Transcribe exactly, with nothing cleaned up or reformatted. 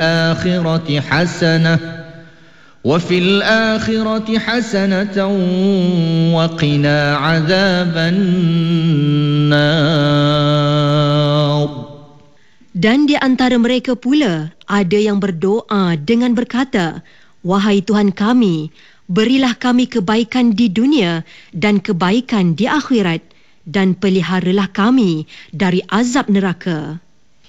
الآخرة حسنة وفي الآخرة حسنة وقنا عذاب النار. Dan di antara mereka pula ada yang berdoa dengan berkata, "Wahai Tuhan kami, berilah kami kebaikan di dunia dan kebaikan di akhirat, dan peliharalah kami dari azab neraka."